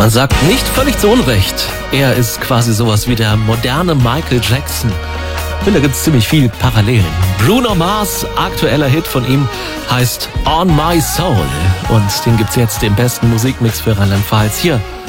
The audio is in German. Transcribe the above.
Man sagt nicht völlig zu Unrecht, er ist quasi sowas wie der moderne Michael Jackson. Ich finde, da gibt es ziemlich viel Parallelen. Bruno Mars, aktueller Hit von ihm, heißt On My Soul. Und den gibt's jetzt im besten Musikmix für Rheinland-Pfalz hier